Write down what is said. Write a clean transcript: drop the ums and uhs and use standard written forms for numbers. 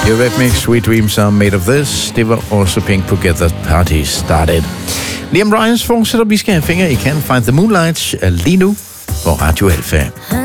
Eurythmics, Sweet Dreams Are Made of This. Det var også Pink på Get The Party Started. Liam Ryans fortsætter, vi skal have fingre i Can't Find the Moonlight lige nu på Radio Alpha.